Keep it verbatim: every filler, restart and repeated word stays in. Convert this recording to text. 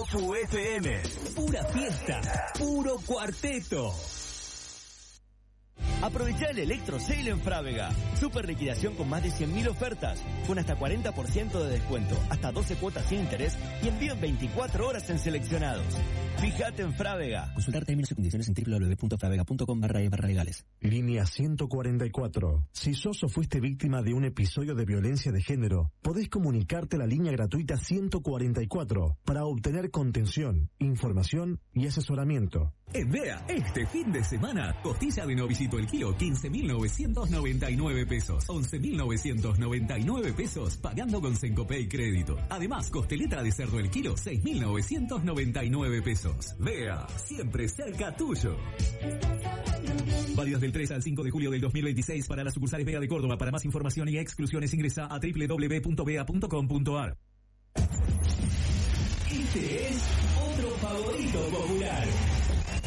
Tofu F M. Pura fiesta, puro cuarteto. Aprovecha el Electro Sale en Frávega. Super liquidación con más de cien mil ofertas, con hasta cuarenta por ciento de descuento, hasta doce cuotas sin interés y envío en veinticuatro horas en seleccionados. Fíjate en Frávega. Consultar términos y condiciones en doble u doble u doble u punto fravega punto com barra e barra legales. Línea ciento cuarenta y cuatro. Si sos o fuiste víctima de un episodio de violencia de género, podés comunicarte a la línea gratuita ciento cuarenta y cuatro para obtener contención, información y asesoramiento. En Vea, este fin de semana, costilla de novillito el kilo, quince mil novecientos noventa y nueve pesos, once mil novecientos noventa y nueve pesos, pagando con Sencopay y crédito. Además, costeleta de cerdo el kilo, seis mil novecientos noventa y nueve pesos. Vea, siempre cerca tuyo. Válidas del tres al cinco de julio del dos mil veintiséis para las sucursales Vea de Córdoba. Para más información y exclusiones ingresa a doble u doble u doble u punto vea punto com punto a r. Este es otro favorito popular.